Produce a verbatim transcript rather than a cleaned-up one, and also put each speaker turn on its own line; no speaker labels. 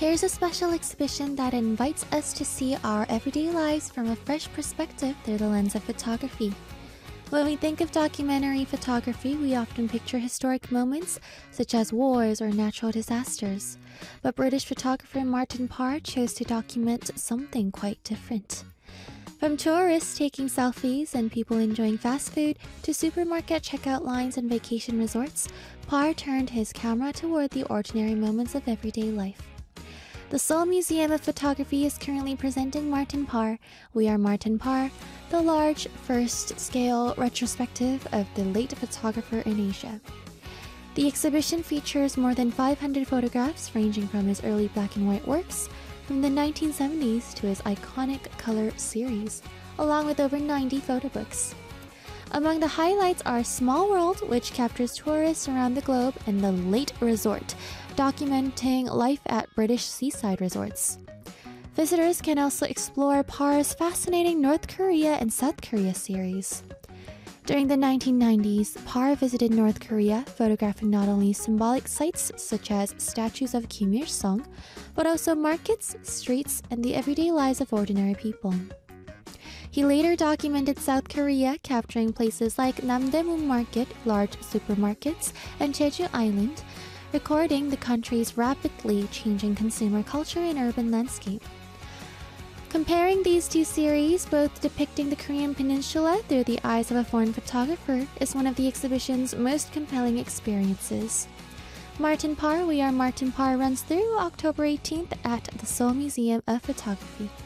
Here's a special exhibition that invites us to see our everyday lives from a fresh perspective through the lens of photography. When we think of documentary photography, we often picture historic moments such as wars or natural disasters. But British photographer Martin Parr chose to document something quite different. From tourists taking selfies and people enjoying fast food to supermarket checkout lines and vacation resorts, Parr turned his camera toward the ordinary moments of everyday life. The Seoul Museum of Photography is currently presenting Martin Parr, We Are Martin Parr, the large, first-scale retrospective of the late photographer in Asia. The exhibition features more than five hundred photographs ranging from his early black and white works from the nineteen seventies to his iconic color series, along with over ninety photo books. Among the highlights are Small World, which captures tourists around the globe, and The Late Resort, documenting life at British seaside resorts. Visitors can also explore Parr's fascinating North Korea and South Korea series. During the nineteen nineties, Parr visited North Korea, photographing not only symbolic sites such as statues of Kim Il-sung, but also markets, streets, and the everyday lives of ordinary people. He later documented South Korea, capturing places like Namdaemun Market, large supermarkets, and Jeju Island, recording the country's rapidly changing consumer culture and urban landscape. Comparing these two series, both depicting the Korean peninsula through the eyes of a foreign photographer, is one of the exhibition's most compelling experiences. Martin Parr, We Are Martin Parr runs through October eighteenth at the Seoul Museum of Photography.